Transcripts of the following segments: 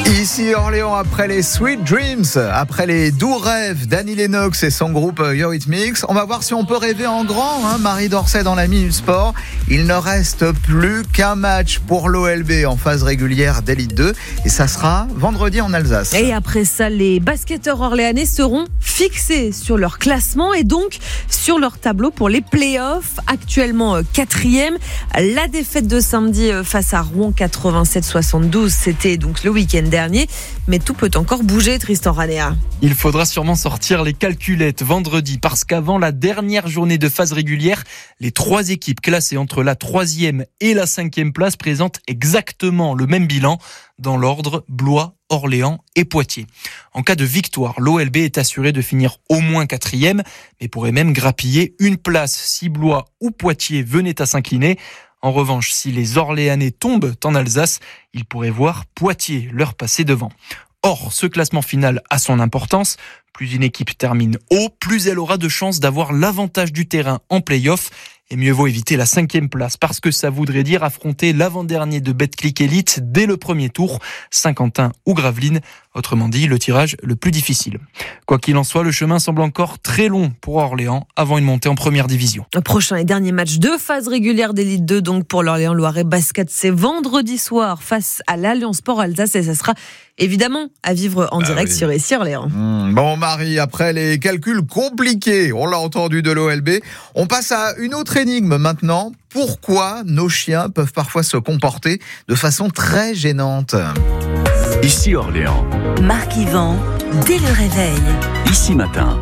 Ici Orléans, après les Sweet Dreams, après les doux rêves d'Annie Lennox et son groupe Eurythmics, on va voir si on peut rêver en grand, Marie Dorset dans la Minute Sport. Il ne reste plus qu'un match pour l'OLB en phase régulière d'Élite 2 et ça sera vendredi en Alsace. Et après ça, les basketteurs orléanais seront fixés sur leur classement et donc sur leur tableau pour les playoffs, actuellement 4e. La défaite de samedi face à Rouen 87-72, c'était donc le week-end dernier, mais tout peut encore bouger, Tristan Ranea. Il faudra sûrement sortir les calculettes vendredi parce qu'avant la dernière journée de phase régulière, les 3 équipes classées entre la 3e et la 5e place présentent exactement le même bilan dans l'ordre Blois, Orléans et Poitiers. En cas de victoire, l'OLB est assuré de finir au moins 4e, mais pourrait même grappiller une place si Blois ou Poitiers venaient à s'incliner. En revanche, si les Orléanais tombent en Alsace, ils pourraient voir Poitiers leur passer devant. Or, ce classement final a son importance. Plus une équipe termine haut, plus elle aura de chances d'avoir l'avantage du terrain en play-off. Et mieux vaut éviter la 5e place parce que ça voudrait dire affronter l'avant-dernier de Betclic Elite dès le premier tour, Saint-Quentin ou Gravelines. Autrement dit, le tirage le plus difficile. Quoi qu'il en soit, le chemin semble encore très long pour Orléans avant une montée en première division. Le prochain et dernier match de phase régulière d'Élite 2 donc pour l'Orléans Loiret Basket, c'est vendredi soir face à l'Alliance Sport Alsace et ça sera évidemment à vivre en direct sur ici Orléans. Bon Marie, après les calculs compliqués, on l'a entendu de l'OLB, on passe à une autre énigme maintenant. Pourquoi nos chiens peuvent parfois se comporter de façon très gênante ? Ici Orléans. Marc Yvan, dès le réveil. Ici Matin.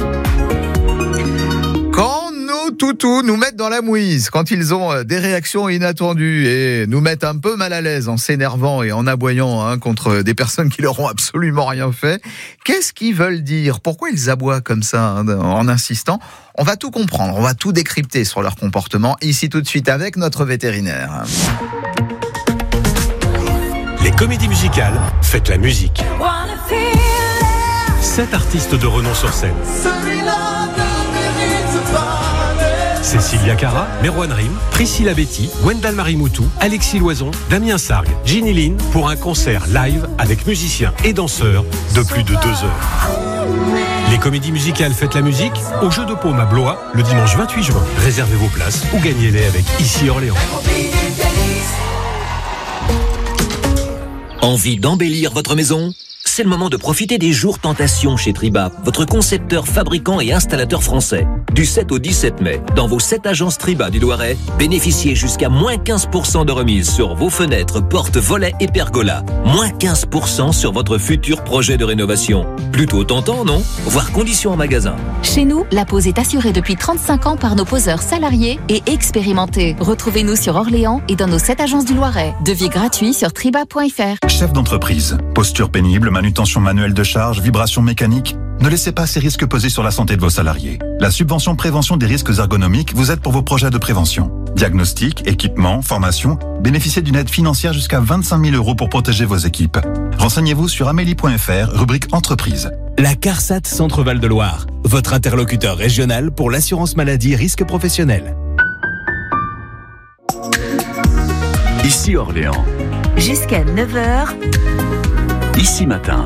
Quand nos toutous nous mettent dans la mouise, quand ils ont des réactions inattendues et nous mettent un peu mal à l'aise en s'énervant et en aboyant contre des personnes qui leur ont absolument rien fait, qu'est-ce qu'ils veulent dire ? Pourquoi ils aboient comme ça en insistant ? On va tout comprendre, on va tout décrypter sur leur comportement ici tout de suite avec notre vétérinaire. Les comédies musicales, faites la musique. 7 artistes de renom sur scène. Cécilia Cara, Merwan Rim, Priscilla Betty, Gwendal Marimoutou, Alexis Loison, Damien Sargue, Ginny Lynn pour un concert live avec musiciens et danseurs de plus de 2 heures. Les comédies musicales Faites la musique au Jeu de Paume à Blois le dimanche 28 juin. Réservez vos places ou gagnez-les avec Ici Orléans. Envie d'embellir votre maison ? C'est le moment de profiter des jours Tentation chez Triba, votre concepteur, fabricant et installateur français. Du 7 au 17 mai, dans vos 7 agences Triba du Loiret, bénéficiez jusqu'à moins 15% de remise sur vos fenêtres, portes, volets et pergolas. Moins 15% sur votre futur projet de rénovation. Plutôt tentant, non ? Voir conditions en magasin. Chez nous, la pose est assurée depuis 35 ans par nos poseurs salariés et expérimentés. Retrouvez-nous sur Orléans et dans nos 7 agences du Loiret. Devis gratuit sur triba.fr. Chef d'entreprise, posture pénible, manutention manuelle de charge, vibration mécanique. Ne laissez pas ces risques peser sur la santé de vos salariés. La subvention prévention des risques ergonomiques vous aide pour vos projets de prévention. Diagnostic, équipement, formation, bénéficiez d'une aide financière jusqu'à 25 000 € pour protéger vos équipes. Renseignez-vous sur amélie.fr, rubrique entreprise. La CARSAT Centre-Val de Loire, votre interlocuteur régional pour l'assurance maladie risque professionnel. Ici Orléans. Jusqu'à 9h. Ici Matin.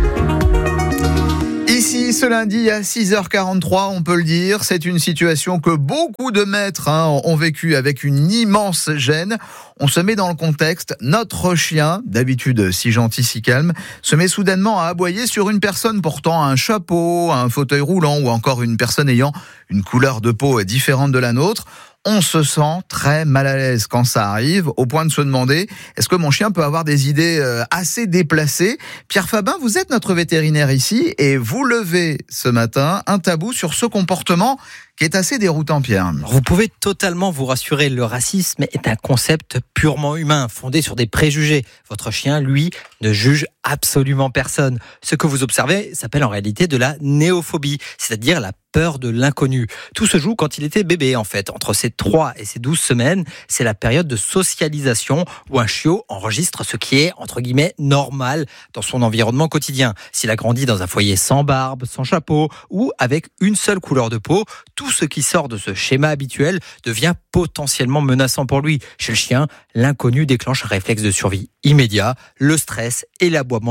Ici, ce lundi à 6h43, on peut le dire, c'est une situation que beaucoup de maîtres ont vécu avec une immense gêne. On se met dans le contexte, notre chien, d'habitude si gentil, si calme, se met soudainement à aboyer sur une personne portant un chapeau, un fauteuil roulant ou encore une personne ayant une couleur de peau différente de la nôtre. On se sent très mal à l'aise quand ça arrive, au point de se demander, est-ce que mon chien peut avoir des idées assez déplacées ? Pierre Fabin, vous êtes notre vétérinaire ici et vous levez ce matin un tabou sur ce comportement qui est assez déroutant, Pierre. Vous pouvez totalement vous rassurer, le racisme est un concept purement humain, fondé sur des préjugés. Votre chien, lui, ne juge absolument personne. Ce que vous observez s'appelle en réalité de la néophobie, c'est-à-dire la peur de l'inconnu. Tout se joue quand il était bébé, en fait. Entre ses 3 et ses 12 semaines, c'est la période de socialisation où un chiot enregistre ce qui est, entre guillemets, normal dans son environnement quotidien. S'il a grandi dans un foyer sans barbe, sans chapeau ou avec une seule couleur de peau, tout ce qui sort de ce schéma habituel devient potentiellement menaçant pour lui. Chez le chien, l'inconnu déclenche un réflexe de survie immédiat, le stress et l'aboiement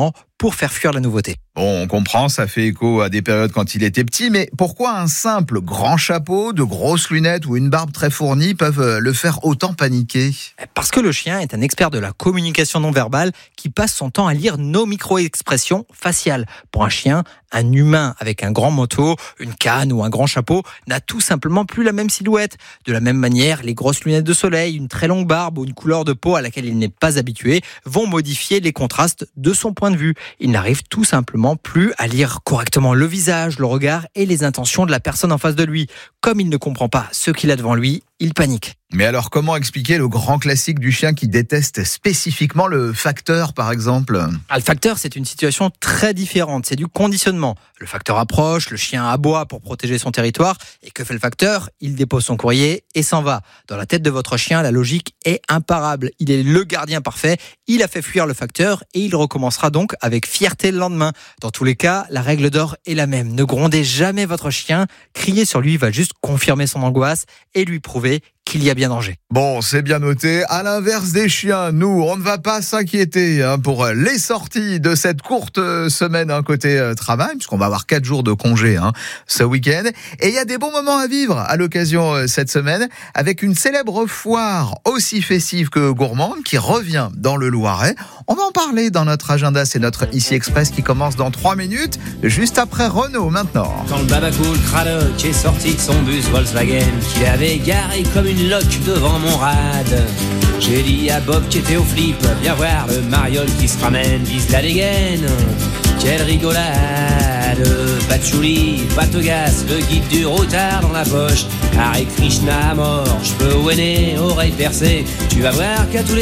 pour faire fuir la nouveauté. Bon, on comprend, ça fait écho à des périodes quand il était petit, mais pourquoi un simple grand chapeau, de grosses lunettes ou une barbe très fournie peuvent le faire autant paniquer ? Parce que le chien est un expert de la communication non verbale qui passe son temps à lire nos micro-expressions faciales. Pour un chien, un humain avec un grand manteau, une canne ou un grand chapeau n'a tout simplement plus la même silhouette. De la même manière, les grosses lunettes de soleil, une très longue barbe ou une couleur de peau à laquelle il n'est pas habitué vont modifier les contrastes de son point de vue. Il n'arrive tout simplement plus à lire correctement le visage, le regard et les intentions de la personne en face de lui. Comme il ne comprend pas ce qu'il a devant lui, il panique. Mais alors, comment expliquer le grand classique du chien qui déteste spécifiquement le facteur, par exemple ? Le facteur, c'est une situation très différente. C'est du conditionnement. Le facteur approche, le chien aboie pour protéger son territoire. Et que fait le facteur ? Il dépose son courrier et s'en va. Dans la tête de votre chien, la logique est imparable. Il est le gardien parfait. Il a fait fuir le facteur et il recommencera donc avec fierté le lendemain. Dans tous les cas, la règle d'or est la même. Ne grondez jamais votre chien. Crier sur lui va juste confirmer son angoisse et lui prouver qu'il y a bien danger. Bon, c'est bien noté. À l'inverse des chiens, nous, on ne va pas s'inquiéter pour les sorties de cette courte semaine côté travail, puisqu'on va avoir 4 jours de congé ce week-end. Et il y a des bons moments à vivre à l'occasion cette semaine, avec une célèbre foire aussi festive que gourmande qui revient dans le Loiret. On va en parler dans notre agenda. C'est notre Ici Express qui commence dans 3 minutes, juste après Renault maintenant. Quand le babacool Cradock est sorti de son bus Volkswagen, qu'il avait garé comme une loque devant mon rad, j'ai dit à Bob qui était au flip, viens voir le mariole qui se ramène, vise la dégaine. Quelle rigolade, patchouli, patogas, le guide du routard dans la poche, Hare Krishna à mort, je peux ouéner, oreille percée, tu vas voir qu'à tous les